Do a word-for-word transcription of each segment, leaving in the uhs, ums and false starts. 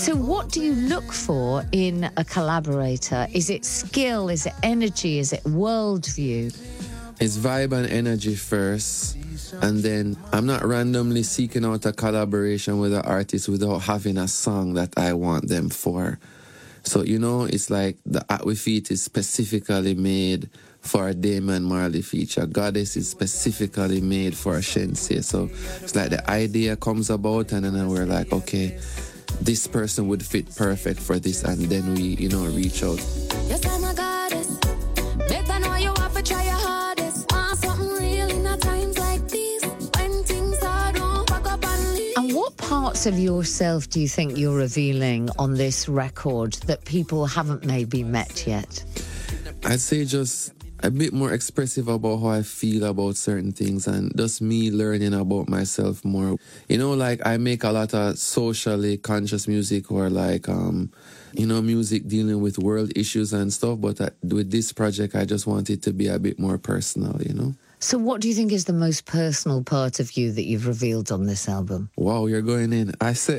So what do you look for in a collaborator? Is it skill? Is it energy? Is it worldview? It's vibe and energy first. And then I'm not randomly seeking out a collaboration with an artist without having a song that I want them for. So, you know, it's like the At We Feet is specifically made for a Damian Marley feature. Goddess is specifically made for a Shenseea. So it's like the idea comes about and then we're like, okay, this person would fit perfect for this. And then we, you know, reach out. Yes, I'm a goddess. Better know you have to try your hardest. Want something real in a times like these. When things are don't pack up and leave. And what parts of yourself do you think you're revealing on this record that people haven't maybe met yet? I'd say just a bit more expressive about how I feel about certain things and just me learning about myself more. You know, like I make a lot of socially conscious music or like, um, you know, music dealing with world issues and stuff. But I, with this project, I just want it to be a bit more personal, you know. So what do you think is the most personal part of you that you've revealed on this album? Wow, you're going in. I say,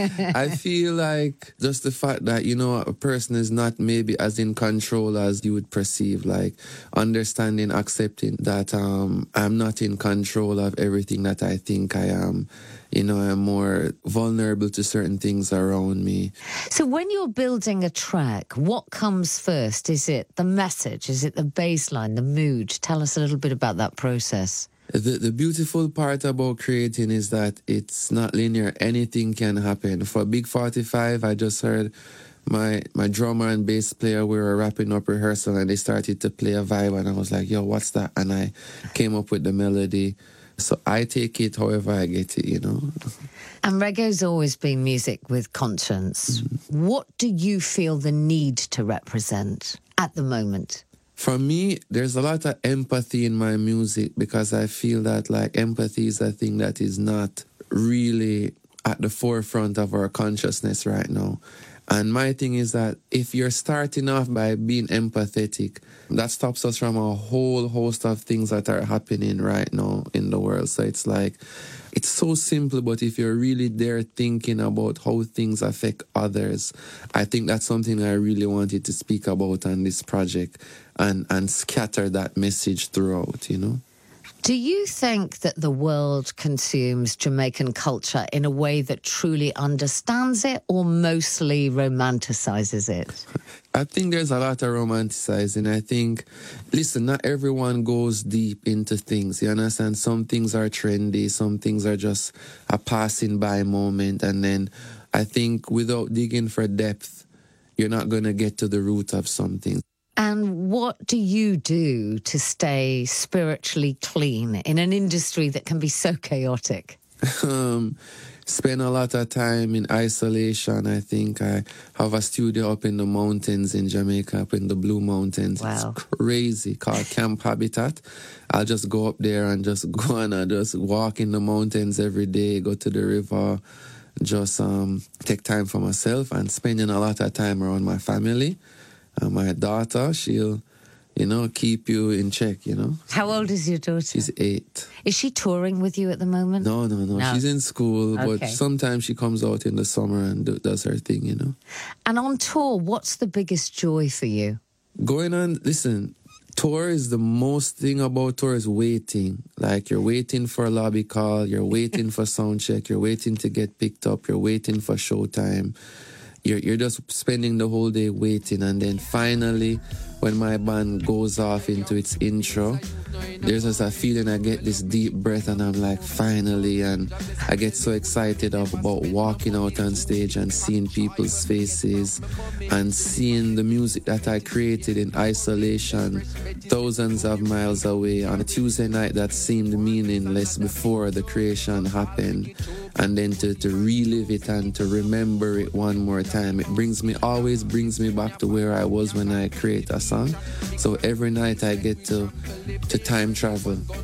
I feel like just the fact that, you know, a person is not maybe as in control as you would perceive, like understanding, accepting that um, I'm not in control of everything that I think I am. You know, I'm more vulnerable to certain things around me. So when you're building a track, what comes first? Is it the message? Is it the bass line, the mood? Tell us a little bit about that process. The, the beautiful part about creating is that it's not linear. Anything can happen. For Big forty-five, I just heard my my drummer and bass player, we were wrapping up rehearsal and they started to play a vibe and I was like, yo, what's that? And I came up with the melody. So I take it however I get it, you know. And reggae's always been music with conscience. Mm-hmm. What do you feel the need to represent at the moment? For me, there's a lot of empathy in my music because I feel that like empathy is a thing that is not really at the forefront of our consciousness right now. And my thing is that if you're starting off by being empathetic, that stops us from a whole host of things that are happening right now in the world. So it's like, it's so simple, but if you're really there thinking about how things affect others, I think that's something I really wanted to speak about on this project and, and scatter that message throughout, you know? Do you think that the world consumes Jamaican culture in a way that truly understands it or mostly romanticizes it? I think there's a lot of romanticizing. I think, listen, not everyone goes deep into things. You understand? Some things are trendy. Some things are just a passing by moment. And then I think without digging for depth, you're not going to get to the root of something. And what do you do to stay spiritually clean in an industry that can be so chaotic? um, spend a lot of time in isolation. I think I have a studio up in the mountains in Jamaica, up in the Blue Mountains. Wow. It's crazy, called Camp Habitat. I'll just go up there and just go and I just walk in the mountains every day, go to the river, just um, take time for myself and spending a lot of time around my family. Uh, my daughter, she'll, you know, keep you in check, you know. How old is your daughter? She's eight. Is she touring with you at the moment? No, no, no. no. She's in school, Okay. but sometimes she comes out in the summer and do, does her thing, you know. And on tour, what's the biggest joy for you? Going on, listen, tour is the most thing about tour is waiting. Like you're waiting for a lobby call, you're waiting for sound check, you're waiting to get picked up, you're waiting for showtime. You're, you're just spending the whole day waiting, and then finally, when my band goes off into its intro, there's just a feeling I get this deep breath and I'm like, finally, and I get so excited about walking out on stage and seeing people's faces and seeing the music that I created in isolation thousands of miles away on a Tuesday night that seemed meaningless before the creation happened. And then to, to relive it and to remember it one more time. It brings me, always brings me back to where I was when I create a song. So every night I get to, to time travel.